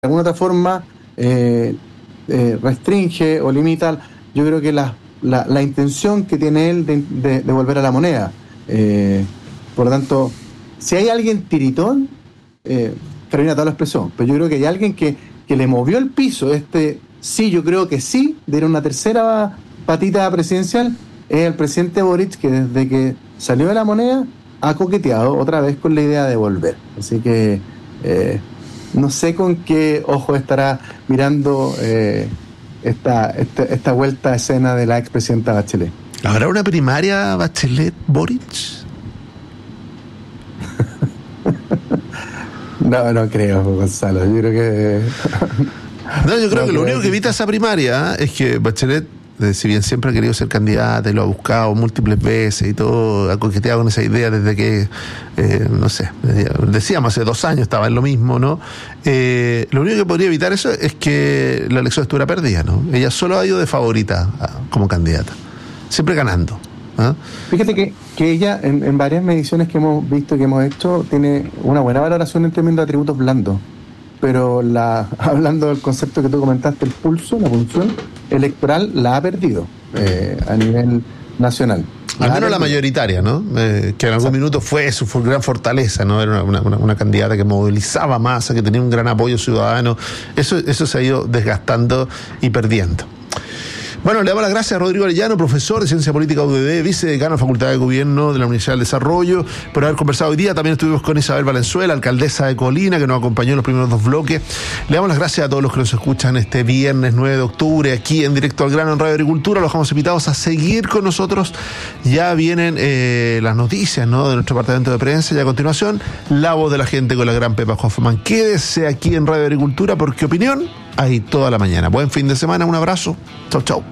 alguna otra forma restringe o limita, yo creo que la intención que tiene él de volver a la moneda. Por lo tanto, si hay alguien tiritón, Carolina Toa lo expresó, pero yo creo que hay alguien que le movió el piso, sí, yo creo que sí, de ir a una tercera patita presidencial, es el presidente Boric, que desde que salió de la moneda ha coqueteado otra vez con la idea de volver. Así que no sé con qué ojo estará mirando esta vuelta a escena de la expresidenta Bachelet. ¿Habrá una primaria Bachelet-Boric? No creo, Gonzalo. Yo creo que... yo creo que lo único que evita esa primaria es que Bachelet, si bien siempre ha querido ser candidata y lo ha buscado múltiples veces y todo, ha coqueteado con esa idea desde que, no sé, decíamos hace 2 años estaba en lo mismo, ¿no? Lo único que podría evitar eso es que la elección estuviera perdida, ¿no? Ella solo ha ido de favorita como candidata, siempre ganando. ¿Ah? Fíjate que ella en varias mediciones que hemos visto, que hemos hecho, tiene una buena valoración en términos de atributos blandos, pero hablando del concepto que tú comentaste, el pulso, la función electoral la ha perdido a nivel nacional. Al menos la mayoritaria, ¿no? Que en algún minuto fue su gran fortaleza, ¿no? Era una candidata que movilizaba masa, que tenía un gran apoyo ciudadano. Eso se ha ido desgastando y perdiendo. Bueno, le damos las gracias a Rodrigo Arellano, profesor de Ciencia Política UDD, vicedecano de Facultad de Gobierno de la Universidad del Desarrollo, por haber conversado hoy día. También estuvimos con Isabel Valenzuela, alcaldesa de Colina, que nos acompañó en los primeros 2 bloques. Le damos las gracias a todos los que nos escuchan este viernes 9 de octubre, aquí en Directo al Grano en Radio Agricultura. Los dejamos invitados a seguir con nosotros. Ya vienen las noticias, ¿no?, de nuestro departamento de prensa, y a continuación, la voz de la gente con la gran Pepa Hoffman. Quédese aquí en Radio Agricultura, porque opinión hay toda la mañana. Buen fin de semana, un abrazo. Chau, chau.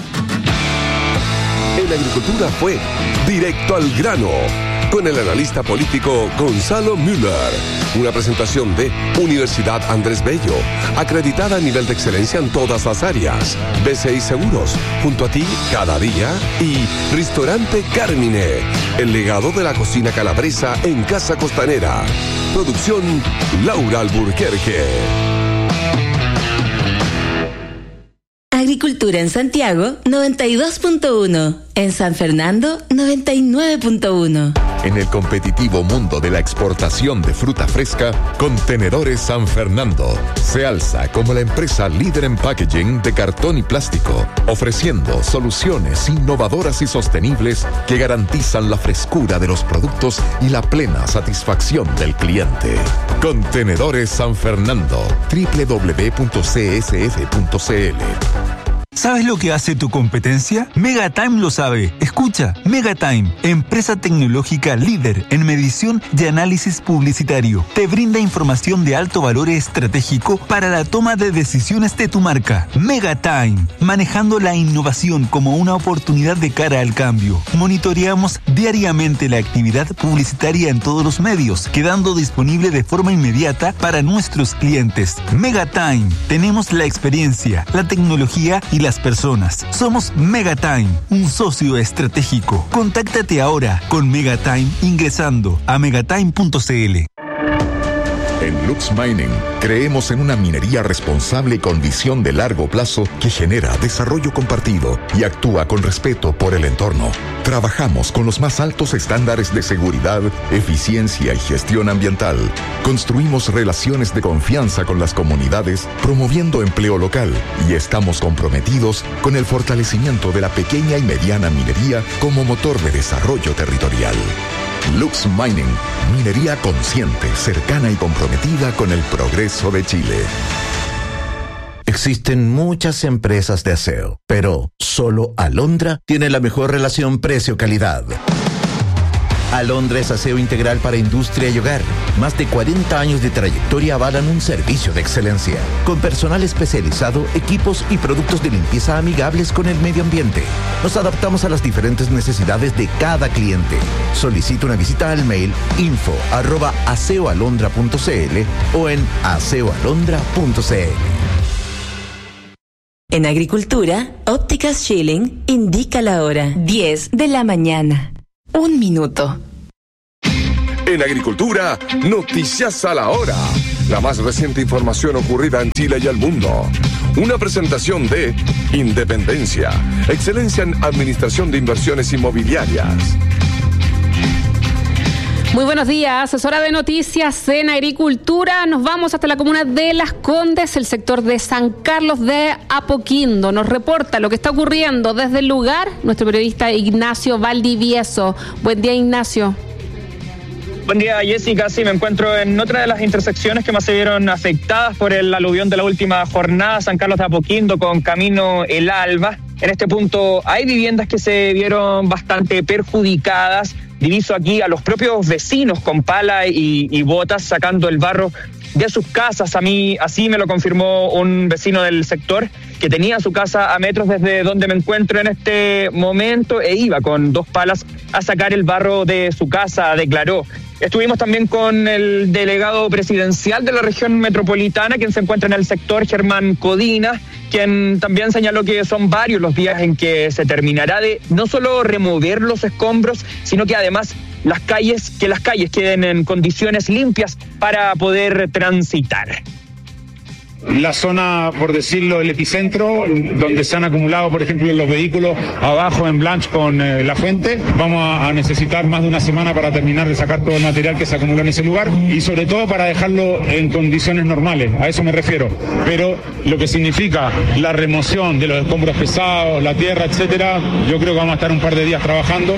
En Agricultura fue Directo al Grano, con el analista político Gonzalo Müller. Una presentación de Universidad Andrés Bello, acreditada a nivel de excelencia en todas las áreas. BCI Seguros, junto a ti cada día. Y Ristorante Carmine, el legado de la cocina calabresa en Casa Costanera. Producción Laura Alburquerque. Agricultura en Santiago, 92.1. En San Fernando, 99.1. En el competitivo mundo de la exportación de fruta fresca, Contenedores San Fernando se alza como la empresa líder en packaging de cartón y plástico, ofreciendo soluciones innovadoras y sostenibles que garantizan la frescura de los productos y la plena satisfacción del cliente. Contenedores San Fernando, www.csf.cl. ¿Sabes lo que hace tu competencia? Megatime lo sabe. Escucha, Megatime, empresa tecnológica líder en medición y análisis publicitario. Te brinda información de alto valor estratégico para la toma de decisiones de tu marca. Megatime, manejando la innovación como una oportunidad de cara al cambio. Monitoreamos diariamente la actividad publicitaria en todos los medios, quedando disponible de forma inmediata para nuestros clientes. Megatime, tenemos la experiencia, la tecnología y las personas. Somos Megatime, un socio estratégico. Contáctate ahora con Megatime ingresando a megatime.cl. En Lux Mining creemos en una minería responsable con visión de largo plazo que genera desarrollo compartido y actúa con respeto por el entorno. Trabajamos con los más altos estándares de seguridad, eficiencia y gestión ambiental. Construimos relaciones de confianza con las comunidades, promoviendo empleo local, y estamos comprometidos con el fortalecimiento de la pequeña y mediana minería como motor de desarrollo territorial. Lux Mining, minería consciente, cercana y comprometida con el progreso de Chile. Existen muchas empresas de aseo, pero solo Alondra tiene la mejor relación precio-calidad. Alondra es aseo integral para industria y hogar. Más de 40 años de trayectoria avalan un servicio de excelencia, con personal especializado, equipos y productos de limpieza amigables con el medio ambiente. Nos adaptamos a las diferentes necesidades de cada cliente. Solicita una visita al mail info@aseoalondra.cl o en aseoalondra.cl. En Agricultura, Ópticas Schilling indica la hora 10 de la mañana. 1 minuto. En Agricultura, Noticias a la Hora. La más reciente información ocurrida en Chile y el mundo. Una presentación de Independencia, excelencia en administración de inversiones inmobiliarias. Muy buenos días, es hora de noticias en Agricultura. Nos vamos hasta la comuna de Las Condes, el sector de San Carlos de Apoquindo. Nos reporta lo que está ocurriendo desde el lugar nuestro periodista Ignacio Valdivieso. Buen día, Ignacio. Buen día, Jessica. Sí, me encuentro en otra de las intersecciones que más se vieron afectadas por el aluvión de la última jornada, San Carlos de Apoquindo con Camino El Alba. En este punto hay viviendas que se vieron bastante perjudicadas. Diviso aquí a los propios vecinos con pala y botas sacando el barro de sus casas. A mí así me lo confirmó un vecino del sector que tenía su casa a metros desde donde me encuentro en este momento e iba con 2 palas a sacar el barro de su casa, declaró. Estuvimos también con el delegado presidencial de la región metropolitana, quien se encuentra en el sector, Germán Codina, quien también señaló que son varios los días en que se terminará de no solo remover los escombros, sino que además las calles queden en condiciones limpias para poder transitar. La zona, por decirlo, el epicentro, donde se han acumulado, por ejemplo, los vehículos abajo en Blanche con La Fuente. Vamos a necesitar más de una semana para terminar de sacar todo el material que se acumuló en ese lugar y sobre todo para dejarlo en condiciones normales, a eso me refiero. Pero lo que significa la remoción de los escombros pesados, la tierra, etcétera, yo creo que vamos a estar un par de días trabajando.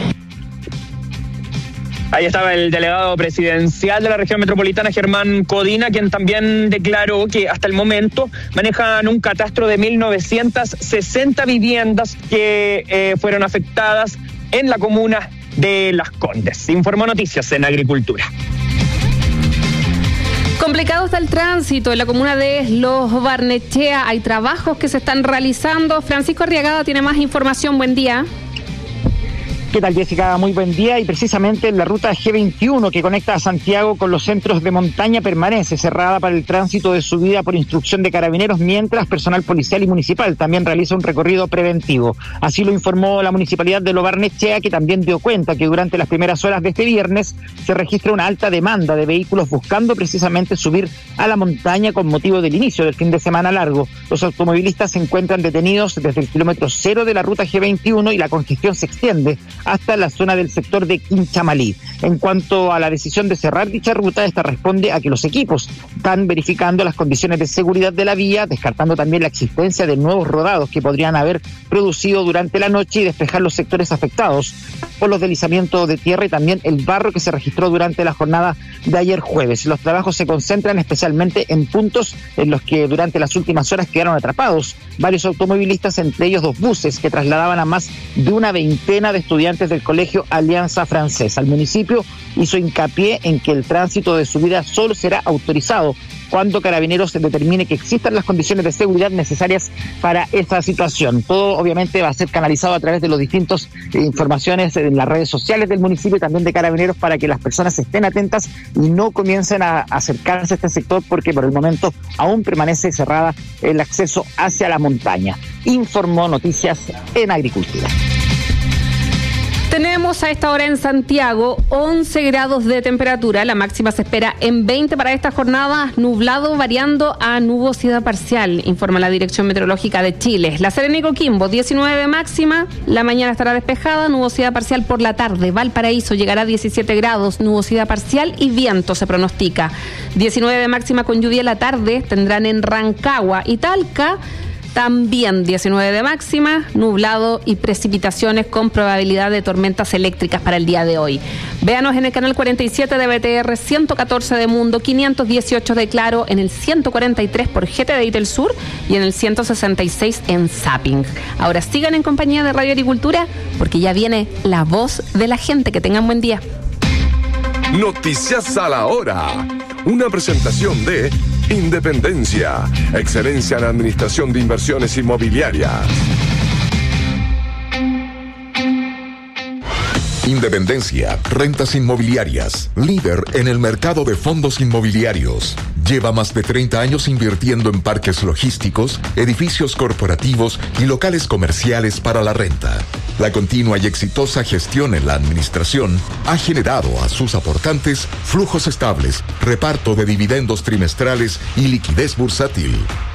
Ahí estaba el delegado presidencial de la región metropolitana, Germán Codina, quien también declaró que hasta el momento manejan un catastro de 1.960 viviendas que fueron afectadas en la comuna de Las Condes. Informó Noticias en Agricultura. Complicado está el tránsito en la comuna de Los Barnechea. Hay trabajos que se están realizando. Francisco Arriagada tiene más información. Buen día. ¿Qué tal, Jessica? Muy buen día. Y precisamente la ruta G21 que conecta a Santiago con los centros de montaña permanece cerrada para el tránsito de subida por instrucción de carabineros, mientras personal policial y municipal también realiza un recorrido preventivo. Así lo informó la municipalidad de Lo Barnechea, que también dio cuenta que durante las primeras horas de este viernes se registra una alta demanda de vehículos buscando precisamente subir a la montaña con motivo del inicio del fin de semana largo. Los automovilistas se encuentran detenidos desde el kilómetro 0 de la ruta G21 y la congestión se extiende hasta la zona del sector de Quinchamalí. En cuanto a la decisión de cerrar dicha ruta, esta responde a que los equipos están verificando las condiciones de seguridad de la vía, descartando también la existencia de nuevos rodados que podrían haber producido durante la noche y despejar los sectores afectados por los deslizamientos de tierra y también el barro que se registró durante la jornada de ayer jueves. Los trabajos se concentran especialmente en puntos en los que durante las últimas horas quedaron atrapados varios automovilistas, entre ellos 2 buses que trasladaban a más de una veintena de estudiantes del Colegio Alianza Francesa. El municipio hizo hincapié en que el tránsito de subida solo será autorizado cuando Carabineros determine que existan las condiciones de seguridad necesarias para esta situación. Todo obviamente va a ser canalizado a través de los distintos informaciones en las redes sociales del municipio y también de Carabineros para que las personas estén atentas y no comiencen a acercarse a este sector, porque por el momento aún permanece cerrada el acceso hacia la montaña. Informó Noticias en Agricultura. Tenemos a esta hora en Santiago 11 grados de temperatura, la máxima se espera en 20 para esta jornada, nublado variando a nubosidad parcial, informa la Dirección Meteorológica de Chile. La Serena y Coquimbo 19 de máxima, la mañana estará despejada, nubosidad parcial por la tarde. Valparaíso llegará a 17 grados, nubosidad parcial y viento se pronostica. 19 de máxima con lluvia en la tarde, tendrán en Rancagua y Talca. También 19 de máxima, nublado y precipitaciones con probabilidad de tormentas eléctricas para el día de hoy. Véanos en el canal 47 de BTR, 114 de Mundo, 518 de Claro, en el 143 por GTD del Sur y en el 166 en Zapping. Ahora sigan en compañía de Radio Agricultura porque ya viene la voz de la gente. Que tengan buen día. Noticias a la hora. Una presentación de Independencia, excelencia en administración de inversiones inmobiliarias. Independencia, rentas inmobiliarias, líder en el mercado de fondos inmobiliarios. Lleva más de 30 años invirtiendo en parques logísticos, edificios corporativos y locales comerciales para la renta. La continua y exitosa gestión en la administración ha generado a sus aportantes flujos estables, reparto de dividendos trimestrales y liquidez bursátil.